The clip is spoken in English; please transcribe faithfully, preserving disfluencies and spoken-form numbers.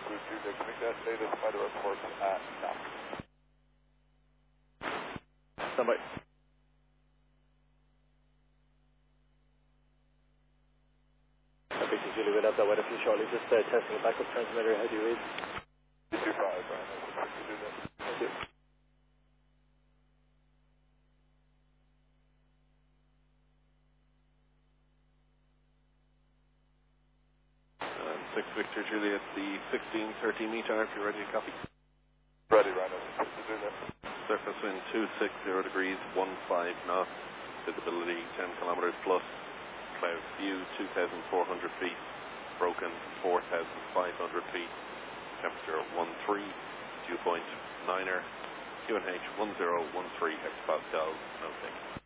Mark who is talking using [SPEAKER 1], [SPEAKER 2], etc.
[SPEAKER 1] Route Julia, can we get latest weather report at now?
[SPEAKER 2] Stand by. Victor Julia, we'll have that weather for you shortly. Just uh, testing a backup transmitter. How do you read?
[SPEAKER 1] two five, Brandon.
[SPEAKER 2] Thank you.
[SPEAKER 3] Um, six Victor Juliet, the sixteen thirty meter, if you're ready to copy.
[SPEAKER 1] Ready, Brandon. Victor Julia.
[SPEAKER 3] Surface wind two six zero degrees, one five knots, visibility ten kilometers plus, cloud view two thousand four hundred feet, broken four thousand five hundred feet, temperature one three, dew point niner, Q N H one zero one three hectopascals, no thank you.